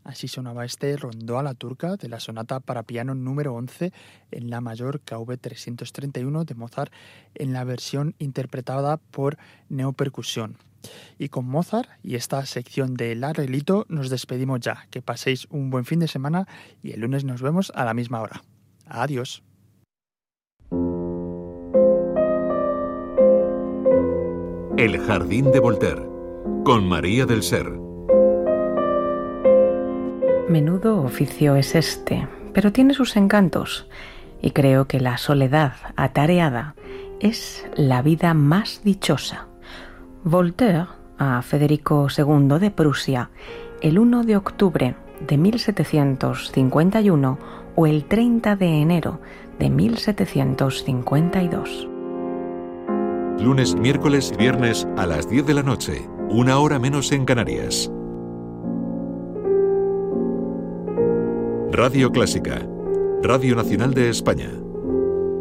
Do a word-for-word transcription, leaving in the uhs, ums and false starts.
Así sonaba este Rondó a la turca de la sonata para piano número once en la mayor K V trescientos treinta y uno de Mozart en la versión interpretada por neopercusión. Y con Mozart y esta sección del arreglito nos despedimos ya. Que paséis un buen fin de semana y el lunes nos vemos a la misma hora. Adiós. El Jardín de Voltaire, con María del Ser. Menudo oficio es este, pero tiene sus encantos, y creo que la soledad atareada es la vida más dichosa. Voltaire, a Federico segundo de Prusia, el uno de octubre de mil setecientos cincuenta y uno o el treinta de enero de mil setecientos cincuenta y dos. Lunes, miércoles y viernes a las diez de la noche, una hora menos en Canarias. Radio Clásica, Radio Nacional de España.